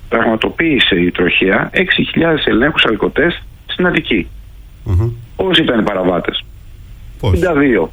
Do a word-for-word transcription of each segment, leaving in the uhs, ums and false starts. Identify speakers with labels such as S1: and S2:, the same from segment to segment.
S1: πραγματοποίησε η τροχέα έξι χιλιάδες ελέγχους αλκοτέστ στην Αττική.
S2: Mm-hmm.
S1: Όσοι ήταν οι παραβάτες?
S2: Πώς?
S1: εξήντα δύο.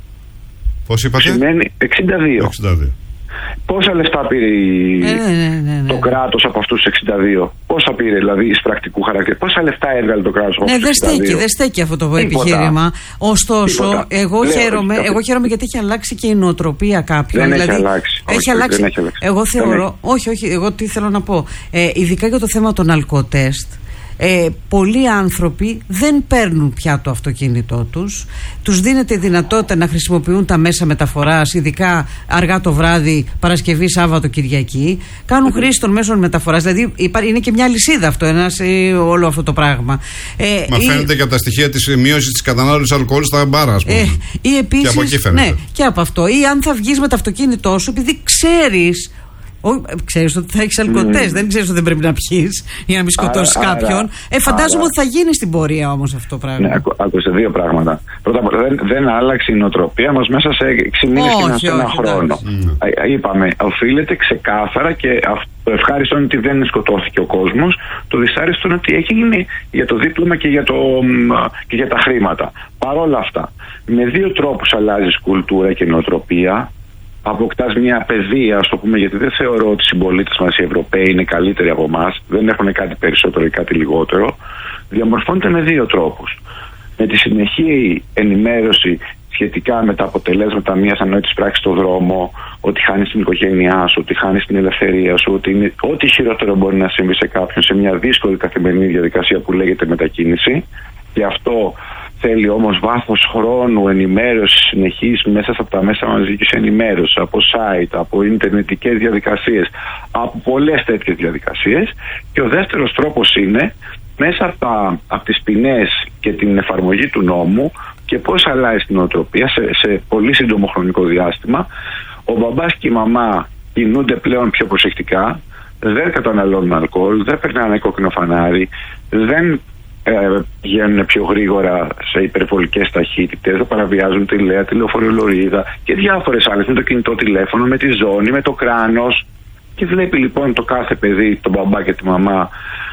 S2: Πώς είπατε?
S1: Σημαίνει εξήντα δύο.
S2: εξήντα δύο.
S1: Πόσα λεφτά πήρε η...
S3: ε, ναι, ναι, ναι, ναι.
S1: το κράτος από αυτούς τους εξήντα δύο? Πόσα πήρε, δηλαδή, εις πρακτικού χαρακτήρα? Πόσα λεφτά έβγαλε το κράτος από
S3: ναι,
S1: αυτούς τους εξήντα δύο?
S3: Ναι, δεν στέκει αυτό το
S1: Τίποτα.
S3: επιχείρημα. Ωστόσο,
S1: Τίποτα.
S3: εγώ
S1: Λέω,
S3: χαίρομαι,
S1: όχι,
S3: εγώ χαίρομαι γιατί έχει αλλάξει και η νοοτροπία κάποιων.
S1: Δεν
S3: δηλαδή,
S1: έχει αλλάξει.
S3: Έχει
S1: όχι,
S3: αλλάξει.
S1: Δεν έχει αλλάξει.
S3: Εγώ θεωρώ.
S1: έχει.
S3: Όχι, όχι, εγώ τι θέλω να πω. Ε, ειδικά για το θέμα των αλκοτέστ. Ε, πολλοί άνθρωποι δεν παίρνουν πια το αυτοκίνητό τους. Τους δίνεται η δυνατότητα να χρησιμοποιούν τα μέσα μεταφοράς, ειδικά αργά το βράδυ, Παρασκευή, Σάββατο, Κυριακή. Κάνουν χρήση των μέσων μεταφοράς. Δηλαδή είναι και μια λυσίδα αυτό, ένας, όλο αυτό το πράγμα. Ε,
S2: Μα ή... φαίνεται και από τα στοιχεία της μείωσης της κατανάλωσης αλκοόλ στα μπάρα, ας πούμε. Ε,
S3: ή επίσης,
S2: και από εκεί φαίνεται.
S3: Ναι, και από αυτό. Ή αν θα βγεις με το αυτοκίνητό σου, επειδή ξέρεις. Ξέρεις ότι θα έχεις αλκοτές, mm. δεν ξέρεις ότι δεν πρέπει να πιείς για να μην σκοτώσεις κάποιον. Άρα, ε, φαντάζομαι άρα. ότι θα γίνει στην πορεία όμως αυτό το πράγμα.
S1: Ναι, άκουσε δύο πράγματα. Πρώτα απ' όλα, δεν, δεν άλλαξε η νοοτροπία μας μέσα σε έξι μήνες και ένα χρόνο. Mm. Είπαμε, οφείλεται ξεκάθαρα, και το ευχάριστο είναι ότι δεν σκοτώθηκε ο κόσμος. Το δυσάρεστο είναι ότι έχει γίνει για το δίπλωμα και για, το, και για τα χρήματα. Παρ' όλα αυτά, με δύο τρόπους αλλάζεις κουλτούρα και νοοτροπία. Αποκτάς μια παιδεία, ας το πούμε, γιατί δεν θεωρώ ότι οι συμπολίτες μας οι Ευρωπαίοι είναι καλύτεροι από εμάς, δεν έχουν κάτι περισσότερο ή κάτι λιγότερο. Διαμορφώνεται με δύο τρόπους. Με τη συνεχή ενημέρωση σχετικά με τα αποτελέσματα μιας ανόητης πράξης στον δρόμο, ότι χάνεις την οικογένειά σου, ότι χάνεις την ελευθερία σου, ότι είναι, ό,τι χειρότερο μπορεί να συμβεί σε κάποιον σε μια δύσκολη καθημερινή διαδικασία που λέγεται μετακίνηση. Και αυτό θέλει όμως βάθος χρόνου, ενημέρωση συνεχής μέσα από τα μέσα μαζικής ενημέρωσης, από site, από ιντερνετικές διαδικασίες, από πολλές τέτοιες διαδικασίες. Και ο δεύτερος τρόπος είναι μέσα από, τα, από τις ποινές και την εφαρμογή του νόμου και πώς αλλάζει την νοοτροπία σε, σε πολύ σύντομο χρονικό διάστημα. Ο μπαμπάς και η μαμά κινούνται πλέον πιο προσεκτικά, δεν καταναλώνουν αλκοόλ, δεν περνάνε κόκκινο φανάρι, δεν Ε, πηγαίνουν πιο γρήγορα σε υπερβολικές ταχύτητες, δεν παραβιάζουν τη λέα, τη λεωφορειολορίδα και διάφορες άλλες, με το κινητό τηλέφωνο, με τη ζώνη, με το κράνος. Και βλέπει λοιπόν το κάθε παιδί, τον μπαμπά και τη μαμά,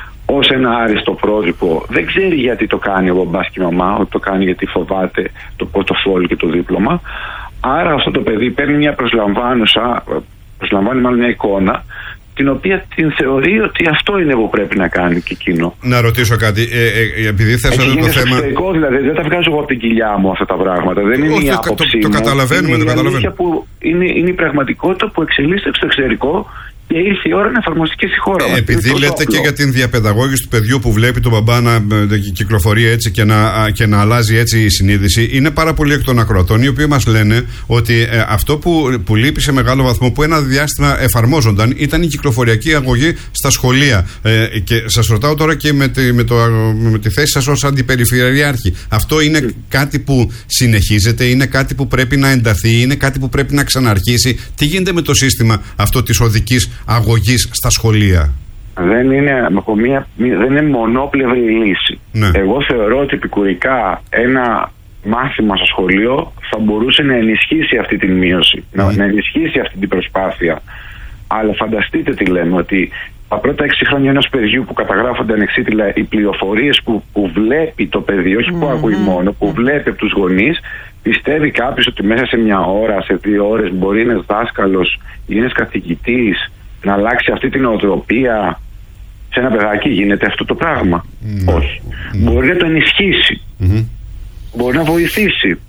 S1: ως ένα άριστο πρότυπο. Δεν ξέρει γιατί το κάνει ο μπαμπάς και η μαμά, ότι το κάνει γιατί φοβάται το πορτοφόλι και το δίπλωμα. Άρα αυτό το παιδί παίρνει μια προσλαμβάνουσα, προσλαμβάνει μάλλον μια εικόνα, την οποία την θεωρεί ότι αυτό είναι που πρέπει να κάνει και εκείνο. Να ρωτήσω κάτι, ε, ε, επειδή θες αυτό το θέμα. Εξωτερικό, δηλαδή, δεν τα βγάζω εγώ από την κοιλιά μου αυτά τα πράγματα. Δεν είναι η άποψή μου.
S2: Το, το καταλαβαίνουμε,
S1: είναι
S2: το καταλαβαίνουμε.
S1: Που είναι, είναι η πραγματικότητα που εξελίσσεται στο εξωτερικό και ήρθε η ώρα να εφαρμοστεί και στη χώρα μας.
S2: Επειδή λέτε όπλο. Και για την διαπαιδαγώγηση του παιδιού που βλέπει τον μπαμπά να κυκλοφορεί έτσι και να, και να αλλάζει έτσι η συνείδηση, είναι πάρα πολλοί εκ των ακροατών οι οποίοι μας λένε ότι ε, αυτό που, που λείπει σε μεγάλο βαθμό, που ένα διάστημα εφαρμόζονταν, ήταν η κυκλοφοριακή αγωγή στα σχολεία. Ε, και σας ρωτάω τώρα και με τη, με το, με τη θέση σας ως αντιπεριφερειάρχη. Αυτό είναι mm. κάτι που συνεχίζεται, είναι κάτι που πρέπει να ενταθεί, είναι κάτι που πρέπει να ξαναρχίσει. Τι γίνεται με το σύστημα αυτό της οδικής αγωγής στα σχολεία?
S1: Δεν είναι, από μια, δεν είναι μονόπλευρη η λύση. Ναι. Εγώ θεωρώ ότι επικουρικά ένα μάθημα στο σχολείο θα μπορούσε να ενισχύσει αυτή την μείωση, mm. να, να ενισχύσει αυτή την προσπάθεια. Αλλά φανταστείτε τι λέμε, ότι τα πρώτα έξι χρόνια ενός παιδιού που καταγράφονται ανεξίτηλα, οι πληροφορίες που, που βλέπει το παιδί, όχι mm. που ακούει μόνο, που βλέπει από τους γονείς, πιστεύει κάποιος ότι μέσα σε μια ώρα, σε δύο ώρες μπορεί ένας δάσκαλος ή ένας καθηγητής να αλλάξει αυτή την νοοτροπία? Σε ένα παιδάκι γίνεται αυτό το πράγμα? Mm. Όχι. Mm. Μπορεί να το ενισχύσει. Mm-hmm. Μπορεί να βοηθήσει.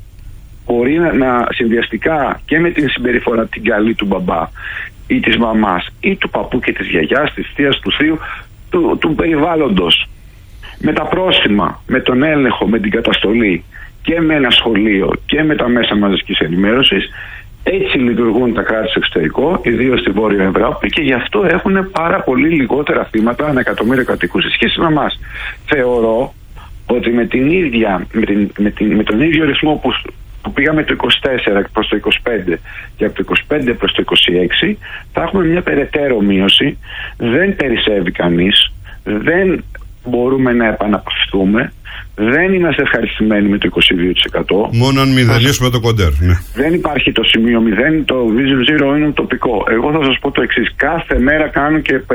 S1: Μπορεί να, να συνδυαστικά και με την συμπεριφορά την καλή του μπαμπά ή της μαμάς ή του παππού και της γιαγιάς, της θείας, του θείου, του, του περιβάλλοντος, με τα πρόστιμα, με τον έλεγχο, με την καταστολή και με ένα σχολείο και με τα μέσα μαζικής ενημέρωσης. Έτσι λειτουργούν τα κράτη στο εξωτερικό, ιδίως στη Βόρεια Ευρώπη, και γι' αυτό έχουν πάρα πολύ λιγότερα θύματα ανά εκατομμύριο κατοίκους σε σχέση με εμάς. Θεωρώ ότι με, την ίδια, με, την, με, την, με τον ίδιο ρυθμό που, που πήγαμε το είκοσι τέσσερα προς το είκοσι πέντε και από το είκοσι πέντε προς το είκοσι έξι, θα έχουμε μια περαιτέρω μείωση. Δεν περισσεύει κανείς, δεν μπορούμε να επαναπαυθούμε. Δεν είμαστε ευχαριστημένοι με το είκοσι δύο τοις εκατό.
S2: Μόνο αν μηδενίσουμε το κοντέρ. Ναι.
S1: Δεν υπάρχει το σημείο μηδέν, το vision zero είναι τοπικό. Εγώ θα σας πω το εξής. Κάθε μέρα κάνω και